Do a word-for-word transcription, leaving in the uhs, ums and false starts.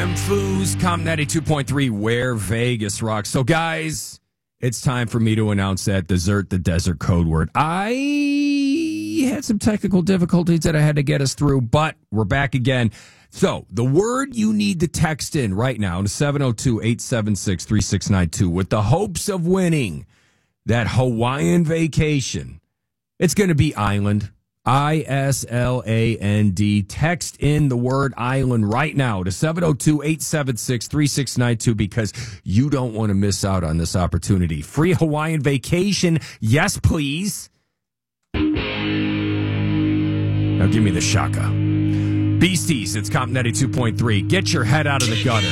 them foos. Com ninety-two point three, where Vegas rocks. So, guys, it's time for me to announce that Desert the Desert code word. I had some technical difficulties that I had to get us through, but we're back again. So, the word you need to text in right now to seven oh two, eight seven six, three six nine two with the hopes of winning that Hawaiian vacation. It's going to be island. I S L A N D. Text in the word island right now to seven oh two, eight seven six, three six nine two because you don't want to miss out on this opportunity. Free Hawaiian vacation. Yes, please. Now give me the shaka. Beasties, it's Comp ninety-two point three. Get your head out of the gutter.